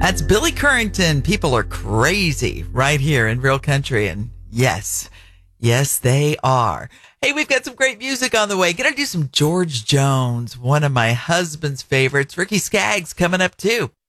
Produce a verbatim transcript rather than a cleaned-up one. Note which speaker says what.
Speaker 1: That's Billy Currington. People are crazy right here in Real Country. And yes, yes, they are. Hey, we've got some great music on the way. Gonna do some George Jones, one of my husband's favorites. Ricky Skaggs coming up too.